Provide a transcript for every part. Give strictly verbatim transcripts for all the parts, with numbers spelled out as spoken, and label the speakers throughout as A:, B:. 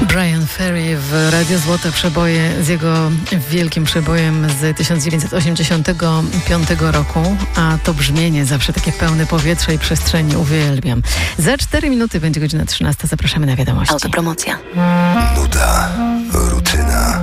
A: Bryan Ferry w Radio Złote Przeboje z jego wielkim przebojem z tysiąc dziewięćset osiemdziesiątego piątego roku, a to brzmienie zawsze takie pełne powietrza i przestrzeni uwielbiam. Za cztery minuty będzie godzina trzynasta. Zapraszamy na wiadomości.
B: Autopromocja.
C: Nuda, rutyna,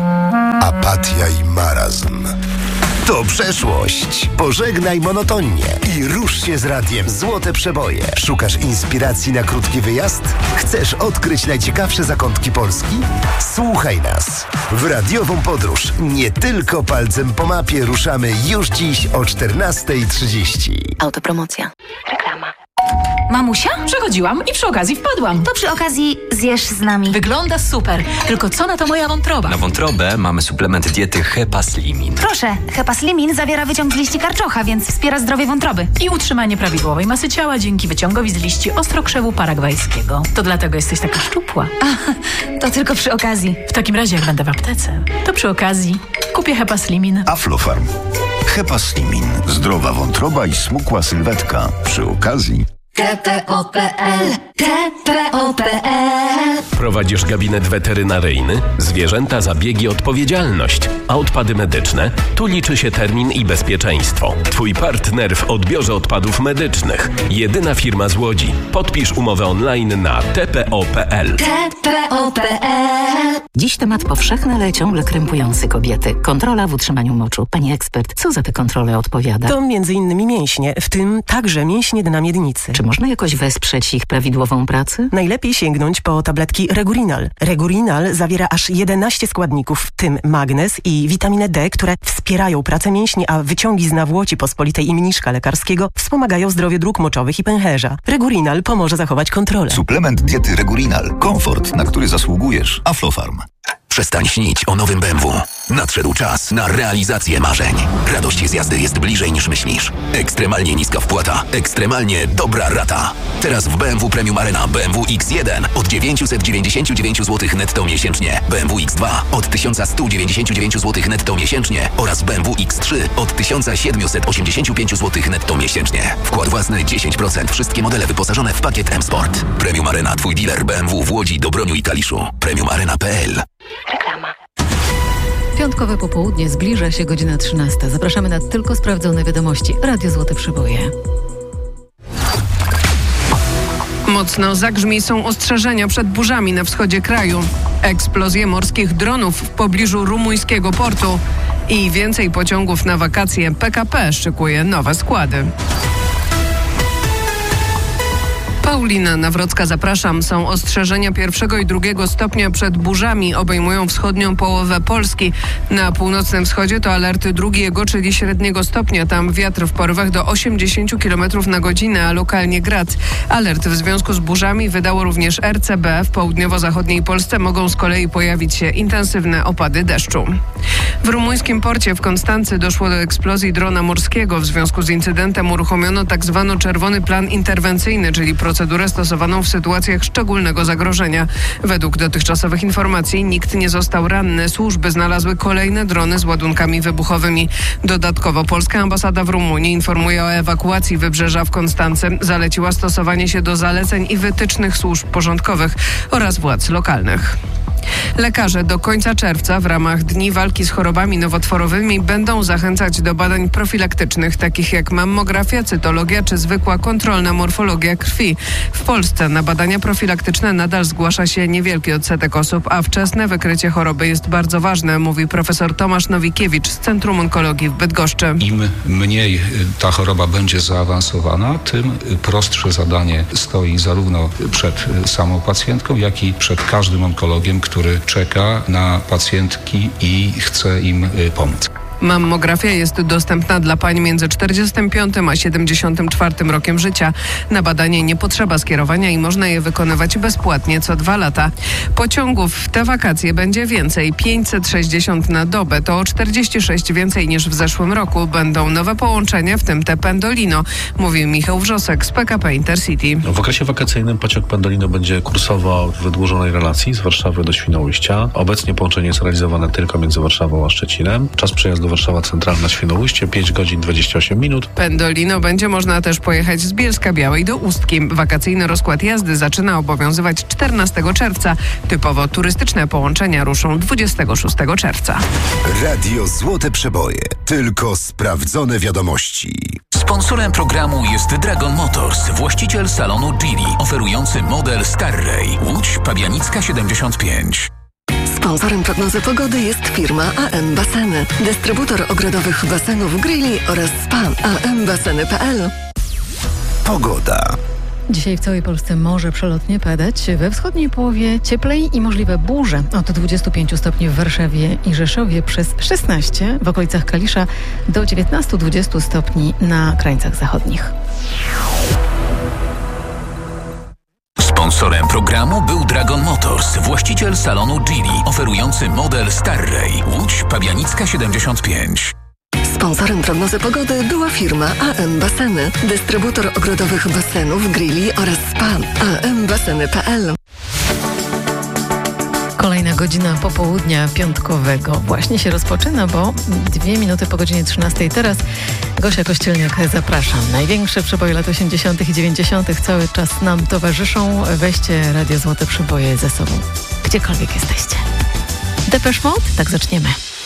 C: apatia i marazm. To przeszłość. Pożegnaj monotonię i rusz się z radiem Złote Przeboje. Szukasz inspiracji na krótki wyjazd? Chcesz odkryć najciekawsze zakątki Polski? Słuchaj nas. W radiową podróż nie tylko palcem po mapie ruszamy już dziś o czternasta trzydzieści.
B: Autopromocja. Reklama.
D: Mamusia? Przechodziłam i przy okazji wpadłam.
E: To przy okazji zjesz z nami.
D: Wygląda super. Tylko co na to moja wątroba?
F: Na wątrobę mamy suplement diety Hepaslimin.
E: Proszę, Hepaslimin zawiera wyciąg z liści karczocha, więc wspiera zdrowie wątroby.
D: I utrzymanie prawidłowej masy ciała dzięki wyciągowi z liści ostrokrzewu paragwajskiego. To dlatego jesteś taka szczupła.
E: A, to tylko przy okazji.
D: W takim razie, jak będę w aptece, to przy okazji kupię Hepaslimin.
G: Aflofarm. Hepaslimin. Zdrowa wątroba i smukła sylwetka. Przy okazji
E: T P O P L, T P O P L.
H: Prowadzisz gabinet weterynaryjny? Zwierzęta, zabiegi, odpowiedzialność. A odpady medyczne? Tu liczy się termin i bezpieczeństwo. Twój partner w odbiorze odpadów medycznych. Jedyna firma z Łodzi. Podpisz umowę online na t p o kropka p l.
E: T P O P L.
I: Dziś temat powszechny, ale ciągle krępujący kobiety. Kontrola w utrzymaniu moczu. Pani ekspert, co za te kontrole odpowiada?
J: To między innymi mięśnie, w tym także mięśnie dna miednicy.
I: Czy można jakoś wesprzeć ich prawidłową pracę?
J: Najlepiej sięgnąć po tabletki Regurinal. Regurinal zawiera aż jedenaście składników, w tym magnez i witaminę D, które wspierają pracę mięśni, a wyciągi z nawłoci pospolitej i mniszka lekarskiego wspomagają zdrowie dróg moczowych i pęcherza. Regurinal pomoże zachować kontrolę.
G: suplement diety Regurinal. Komfort, na który zasługujesz. Aflofarm.
K: Przestań śnić o nowym B M W. Nadszedł czas na realizację marzeń. Radość z jazdy jest bliżej niż myślisz. Ekstremalnie niska wpłata, ekstremalnie dobra rata. Teraz w B M W Premium Arena B M W X jeden od dziewięćset dziewięćdziesiąt dziewięć złotych netto miesięcznie, B M W X dwa od tysiąc sto dziewięćdziesiąt dziewięć złotych netto miesięcznie oraz B M W X trzy od tysiąc siedemset osiemdziesiąt pięć złotych netto miesięcznie. Wkład własny dziesięć procent. Wszystkie modele wyposażone w pakiet M-Sport. Premium Arena, twój dealer B M W w Łodzi, Dobroniu i Kaliszu. premium arena kropka p l.
B: Reklama.
A: Piątkowe popołudnie, zbliża się godzina trzynasta. Zapraszamy na tylko sprawdzone wiadomości. Radio Złote Przeboje.
L: Mocno zagrzmi są ostrzeżenia przed burzami na wschodzie kraju. Eksplozje morskich dronów w pobliżu rumuńskiego portu i więcej pociągów na wakacje. P K P szykuje nowe składy. Paulina Nawrocka, zapraszam. Są ostrzeżenia pierwszego i drugiego stopnia przed burzami. Obejmują wschodnią połowę Polski. Na północnym wschodzie to alerty drugiego, czyli średniego stopnia. Tam wiatr w porywach do osiemdziesiąt kilometrów na godzinę, a lokalnie grad. Alert w związku z burzami wydało również R C B. W południowo-zachodniej Polsce mogą z kolei pojawić się intensywne opady deszczu. W rumuńskim porcie w Konstancy doszło do eksplozji drona morskiego. W związku z incydentem uruchomiono tak zwany czerwony plan interwencyjny, czyli procedurę stosowaną w sytuacjach szczególnego zagrożenia. Według dotychczasowych informacji nikt nie został ranny. Służby znalazły kolejne drony z ładunkami wybuchowymi. Dodatkowo polska ambasada w Rumunii informuje o ewakuacji wybrzeża w Konstancy. Zaleciła stosowanie się do zaleceń i wytycznych służb porządkowych oraz władz lokalnych. Lekarze do końca czerwca w ramach Dni Walki z Chorobami Nowotworowymi będą zachęcać do badań profilaktycznych, takich jak mammografia, cytologia czy zwykła kontrolna morfologia krwi. W Polsce na badania profilaktyczne nadal zgłasza się niewielki odsetek osób, a wczesne wykrycie choroby jest bardzo ważne, mówi profesor Tomasz Nowikiewicz z Centrum Onkologii w Bydgoszczy.
M: Im mniej ta choroba będzie zaawansowana, tym prostsze zadanie stoi zarówno przed samą pacjentką, jak i przed każdym onkologiem, który czeka na pacjentki i chce im pomóc.
L: Mammografia jest dostępna dla pań między czterdziestym piątym a siedemdziesiątym czwartym rokiem życia. Na badanie nie potrzeba skierowania i można je wykonywać bezpłatnie co dwa lata. Pociągów w te wakacje będzie więcej, pięćset sześćdziesiąt na dobę. To o czterdzieści sześć więcej niż w zeszłym roku. Będą nowe połączenia, w tym te Pendolino, mówi Michał Wrzosek z P K P Intercity.
N: W okresie wakacyjnym pociąg Pendolino będzie kursował w wydłużonej relacji z Warszawy do Świnoujścia. Obecnie połączenie jest realizowane tylko między Warszawą a Szczecinem. Czas przejazdu do Warszawa Centralna, Świnoujście, pięć godzin dwadzieścia osiem minut.
L: Pendolino będzie można też pojechać z Bielska Białej do Ustki. Wakacyjny rozkład jazdy zaczyna obowiązywać czternastego czerwca. Typowo turystyczne połączenia ruszą dwudziestego szóstego czerwca.
C: Radio Złote Przeboje. Tylko sprawdzone wiadomości.
K: Sponsorem programu jest Dragon Motors, właściciel salonu Geely, oferujący model Starray, Łódź, Pabianicka siedemdziesiąt pięć.
O: Sponsorem prognozy pogody jest firma A M Baseny, dystrybutor ogrodowych basenów grilli oraz spa. A M baseny kropka p l.
C: Pogoda.
A: Dzisiaj w całej Polsce może przelotnie padać. We wschodniej połowie cieplej i możliwe burze. Od dwudziestu pięciu stopni w Warszawie i Rzeszowie przez szesnaście, w okolicach Kalisza do dziewiętnastu do dwudziestu stopni na krańcach zachodnich.
K: Sponsorem programu był Dragon Motors, właściciel salonu Geely, oferujący model Starray, Łódź, Pabianicka siedemdziesiąt pięć.
O: Sponsorem prognozy pogody była firma A M Baseny, dystrybutor ogrodowych basenów, grilli oraz spa. A M baseny kropka p l.
A: Kolejna godzina popołudnia piątkowego właśnie się rozpoczyna, bo dwie minuty po godzinie trzynastej teraz. Gosia Kościelniak, zapraszam. Największe przeboje lat osiemdziesiątych i dziewięćdziesiątych cały czas nam towarzyszą. Weźcie Radio Złote Przeboje ze sobą, gdziekolwiek jesteście. Depeche Mode? Tak zaczniemy.